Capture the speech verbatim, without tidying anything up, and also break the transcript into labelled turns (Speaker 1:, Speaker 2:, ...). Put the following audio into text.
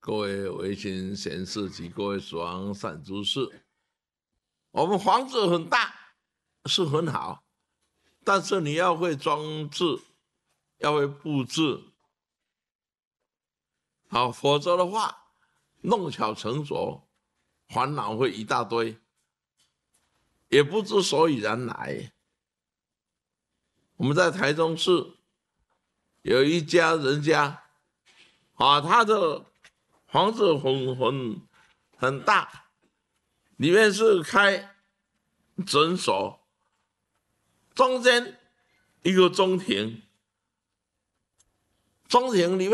Speaker 1: 各位维新贤士及各位蜀王善知识，我们房子很大是很好，但是你要会装置，要会布置，好，否则的话弄巧成拙，烦恼会一大堆，也不知所以然来。我们在台中市有一家人家啊，他的房子很很很大，里面是开诊所，中间一个中庭，中庭里面